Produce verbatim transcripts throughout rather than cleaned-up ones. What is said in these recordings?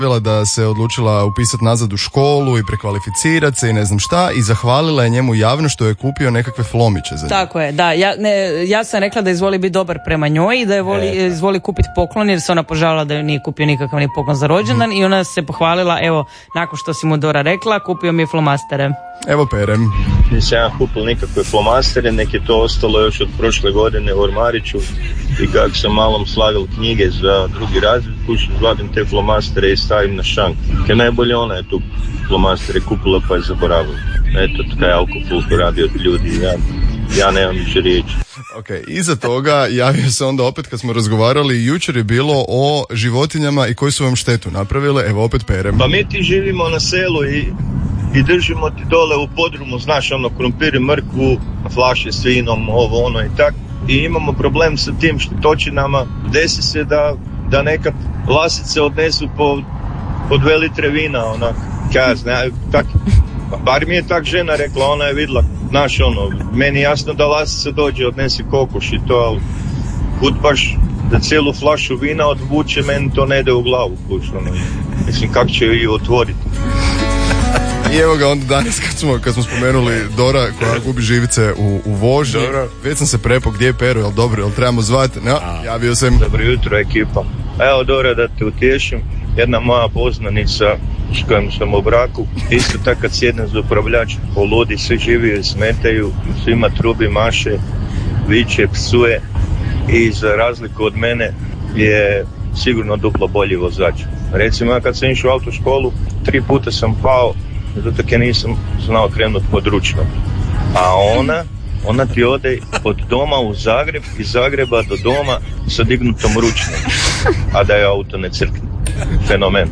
da se odlučila upisati nazad u školu i prekvalificirati se i ne znam šta, i zahvalila je njemu javno što je kupio nekakve flomiće za nju. Tako je, da. Ja, ne, ja sam rekla da izvoli biti dobar prema njoj i da je voli, e, izvoli kupiti poklon, jer se ona požalila da joj nije kupio nikakav ni poklon za rođendan mm. i ona se pohvalila, evo, nakon što si mu Dora rekla, kupio mi je flomastere. Evo perem. Nisam ja kupil nikakve flomastere, nek je to ostalo još od prošle godine u ormariću i kako sam malom slagal knjige za drugi razred, kuću zvadim te flomastere i stavim na šank. Kaj najbolje ona je tu flomastere kupila pa je zaboravila. Eto, taj alkohol radi od ljudi, ja, ja nemam više riječi. Ok, iza toga javio se onda opet kad smo razgovarali, jučer je bilo o životinjama i koji su vam štetu napravile, evo opet perem. Pa mi ti živimo na selu i i držimo ti dole u podrumu, znaš, ono, krumpir i mrkvu, flaše s vinom, ovo, ono i tak. I imamo problem sa tim štetočinama. Desi se da, da neka lasice odnesu po, po dve litre vina, onak, kaj zna, tak, bar mi je tak žena rekla, ona je vidla, znaš, ono, meni jasno da lasica dođe, odnesi kokoš i to, ali kud baš da cijelu flašu vina odvuče, meni to ne ide u glavu, kuć, ono, mislim, kako će ju otvoriti. I evo ga onda danas kad smo, kad smo spomenuli Dora koja gubi živice u, u vožnji, već sam se prepao gdje je Pero, jel dobro, jel trebamo zvati? No, javio sam. Dobro jutro ekipa. Evo Dora, da te utješim, jedna moja poznanica s kojom sam u braku, isto tako kad sjednem za upravljač, poludi, svi živi i smetaju, svima trubi, maše, viče, psuje i za razliku od mene je sigurno duplo bolji vozač. Recimo, ja kad sam išao u autoškolu, tri puta sam pao zato jer nisam znao krenuti pod ručnom. A ona, ona ti ode od doma u Zagreb, iz Zagreba do doma sa dignutom ručnom, a da je auto ne crkne. Fenomen.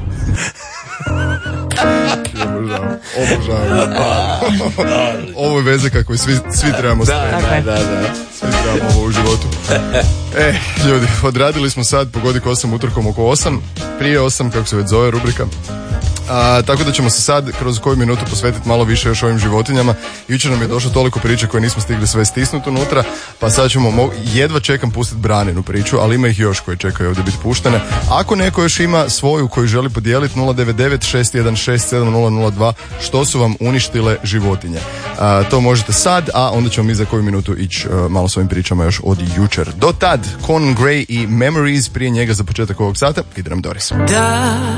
Obožavam. Ovo je veze kako svi, svi trebamo staviti. Da, da, da. Svi trebamo ovo u životu. E, ljudi, odradili smo sad Pogodi osam utorkom oko osam, prije osam, kako se već zove rubrika. A, tako da ćemo se sad kroz koju minutu posvetiti malo više još ovim životinjama. Jučer nam je došlo toliko priče koje nismo stigli sve stisnuti unutra, pa sad ćemo, mo- jedva čekam pustiti Braninu priču, ali ima ih još koje čekaju ovdje biti puštene. Ako neko još ima svoju koju želi podijeliti, nula devet devet šest jedan šest sedam nula nula dva, što su vam uništile životinje. A, to možete sad, a onda ćemo mi za koju minutu ići uh, malo s ovim pričama još od jučer. Do tad, Conan Gray i Memories, prije njega za početak ovog sata, ide nam Doris. Da.